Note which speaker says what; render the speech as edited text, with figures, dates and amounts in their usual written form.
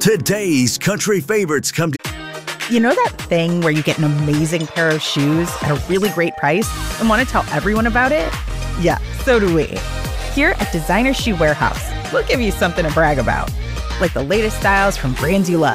Speaker 1: Today's country favorites come to...
Speaker 2: You know that thing where you get an amazing pair of shoes at a really great price and want to tell everyone about it? Yeah, so do we. Here at Designer Shoe Warehouse, we'll give you something to brag about, like the latest styles from brands you love.